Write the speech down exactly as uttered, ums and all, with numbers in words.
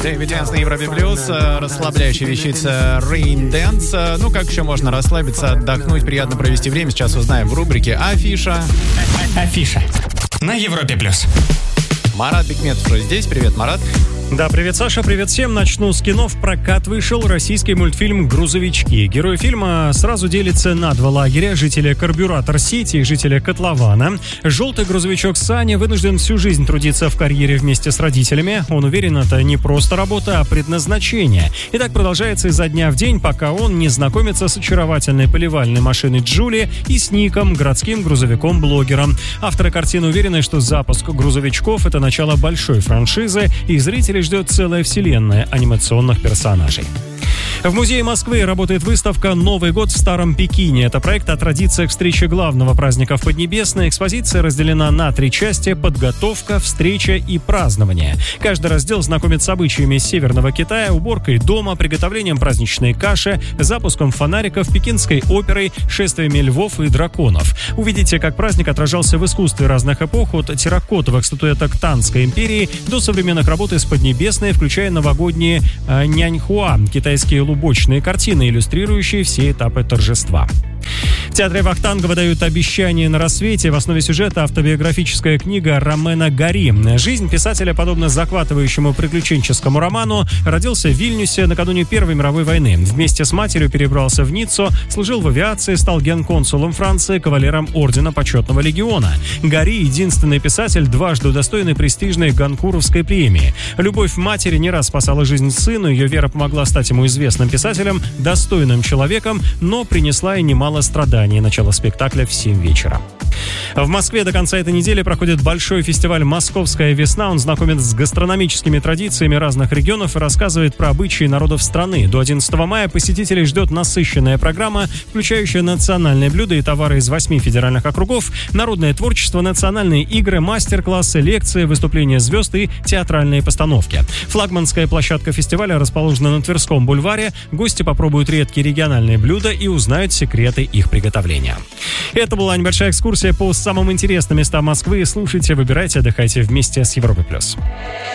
Дэвид Дэнс на Европе Плюс, расслабляющая вещица Rain Dance. Ну, как еще можно расслабиться, отдохнуть, приятно провести время, сейчас узнаем в рубрике «Афиша». Афиша на Европе Плюс. Марат Бекметов уже здесь. Привет, Марат. Да, привет, Саша, привет всем. Начну с кино. В прокат вышел российский мультфильм «Грузовички». Герои фильма сразу делятся на два лагеря: жители Карбюратор-Сити и жители Котлована. Желтый грузовичок Саня вынужден всю жизнь трудиться в карьере вместе с родителями. Он уверен, это не просто работа, а предназначение. И так продолжается изо дня в день, пока он не знакомится с очаровательной поливальной машиной Джули и с Ником, городским грузовиком-блогером. Авторы картины уверены, что запуск грузовичков — это начало большой франшизы, и зрители ждет целая вселенная анимационных персонажей. В Музее Москвы работает выставка «Новый год в Старом Пекине». Это проект о традициях встречи главного праздника в Поднебесной. Экспозиция разделена на три части: подготовка, встреча и празднование. Каждый раздел знакомит с обычаями Северного Китая, уборкой дома, приготовлением праздничной каши, запуском фонариков, пекинской оперой, шествиями львов и драконов. Увидите, как праздник отражался в искусстве разных эпох, от терракотовых статуэток Танской империи до современных работ из Поднебесной, включая новогодние э, няньхуа, китайские лубочные картины, иллюстрирующие все этапы торжества. В театре Вахтангова дают обещание на рассвете. В основе сюжета автобиографическая книга Ромена Гори. Жизнь писателя, подобно захватывающему приключенческому роману, родился в Вильнюсе накануне Первой мировой войны. Вместе с матерью перебрался в Ниццу, служил в авиации, стал генконсулом Франции, кавалером ордена Почетного легиона. Гори — единственный писатель, дважды удостоенный престижной Гонкуровской премии. Любовь матери не раз спасала жизнь сыну, ее вера помогла стать ему известным писателем, достойным человеком, но принесла и немало страданий. Начало спектакля в семь вечера. В Москве до конца этой недели проходит большой фестиваль «Московская весна». Он знакомит с гастрономическими традициями разных регионов и рассказывает про обычаи народов страны. До одиннадцатого мая посетителей ждет насыщенная программа, включающая национальные блюда и товары из восьми федеральных округов, народное творчество, национальные игры, мастер-классы, лекции, выступления звезд и театральные постановки. Флагманская площадка фестиваля расположена на Тверском бульваре. Гости попробуют редкие региональные блюда и узнают секреты их приготовления. Это была небольшая экскурсия по самым интересным местам Москвы. Слушайте, выбирайте, отдыхайте вместе с Европой+.